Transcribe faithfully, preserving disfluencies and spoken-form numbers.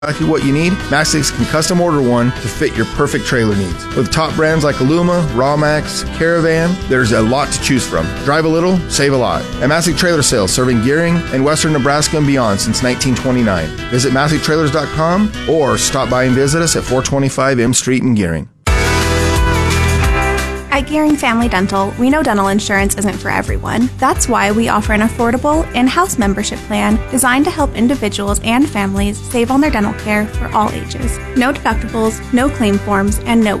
exactly what you need, Mastix can custom order one to fit your perfect trailer needs. With top brands like Aluma, Rawmax, Caravan, there's a lot to choose from. Drive a little, save a lot. At Mastix Trailer Sales, serving Gearing and western Nebraska and beyond since nineteen twenty-nine. Visit Mastix Trailers dot com or stop by and visit us at four twenty-five M Street in Gearing. At Gearing Family Dental, we know dental insurance isn't for everyone. That's why we offer an affordable in-house membership plan designed to help individuals and families save on their dental care for all ages. No deductibles, no claim forms, and no